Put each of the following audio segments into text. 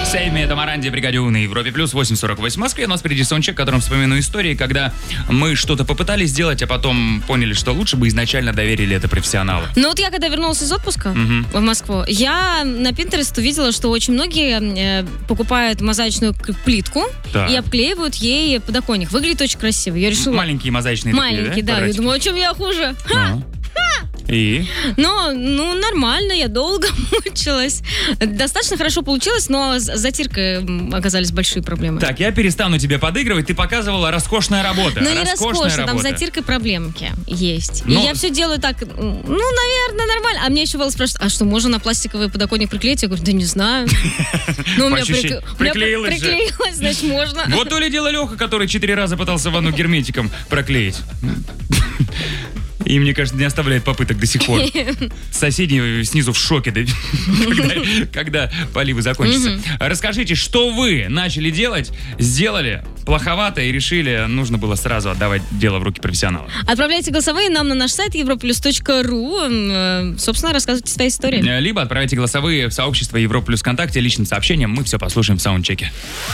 Сейми, это Маранди, Бригадюн и Европе Плюс, 8:48 в Москве. У нас впереди саундчек, в котором вспомину истории, когда мы что-то попытались сделать, а потом поняли, что лучше бы изначально доверили это профессионалу. Ну вот я когда вернулась из отпуска в Москву, я на Pinterest увидела, что очень многие покупают мозаичную плитку и обклеивают ей подоконник. Выглядит очень красиво. Я решила... Маленькие мозаичные Маленькие, такие, да. Я думаю, а чем я хуже? И? Ну, нормально, я долго мучилась. Достаточно хорошо получилось, но с затиркой оказались большие проблемы. Так, я перестану тебе подыгрывать, ты показывала роскошная работа. Ну, не роскошно, там с затиркой проблемки есть. И я все делаю так, наверное, нормально. А мне еще Вова спрашивает, а что, можно на пластиковый подоконник приклеить? Я говорю, да не знаю. Ну, у меня приклеилось, значит, можно. Вот то ли дело Леха, который 4 раза пытался ванну герметиком проклеить. И, мне кажется, не оставляет попыток до сих пор. Соседи снизу в шоке, когда поливы закончатся. Расскажите, что вы начали делать, сделали плоховато и решили, нужно было сразу отдавать дело в руки профессионала. Отправляйте голосовые нам на наш сайт europlus.ru. Собственно, рассказывайте свои истории. Либо отправляйте голосовые в сообщество Европа Плюс ВКонтакте личным сообщением. Мы все послушаем в саундчеке.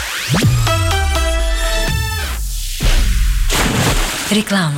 Реклама.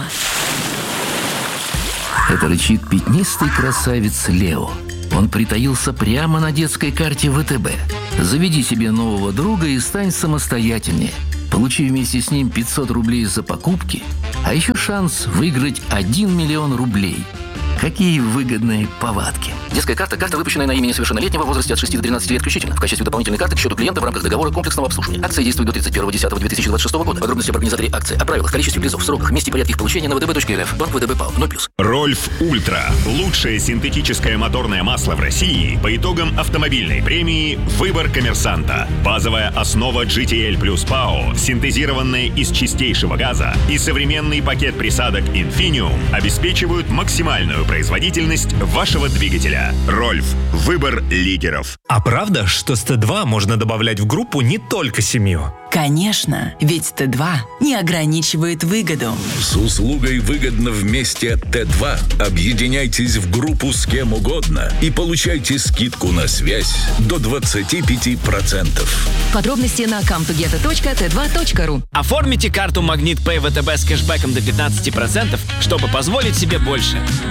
Это рычит пятнистый красавец Лео. Он притаился прямо на детской карте ВТБ. Заведи себе нового друга и стань самостоятельнее. Получи вместе с ним 500 рублей за покупки, а еще шанс выиграть 1 миллион рублей. Какие выгодные повадки. Детская карта – карта, выпущенная на имя несовершеннолетнего в возрасте от 6 до 13 лет включительно. В качестве дополнительной карты к счету клиента в рамках договора комплексного обслуживания. Акция действует до 31.10.2026 года. Подробности об организаторе акции, о правилах, количестве призов, сроках, месте и порядке их получения на vdb.rf. Банк ВТБ ПАО. 0+. Рольф Ультра. Лучшее синтетическое моторное масло в России по итогам автомобильной премии «Выбор коммерсанта». Базовая основа GTL Plus ПАО, синтезированная из чистейшего газа, и современный пакет присадок Infinium обеспечивают максимальную производительность вашего двигателя. Рольф. Выбор лидеров. А правда, что с Т2 можно добавлять в группу не только семью? Конечно, ведь Т2 не ограничивает выгоду. С услугой «Выгодно вместе» от Т2 объединяйтесь в группу с кем угодно и получайте скидку на связь до 25%. Подробности на comtogetto.t2.ru. Оформите карту Магнит Pay ВТБ с кэшбэком до 15%, чтобы позволить себе больше.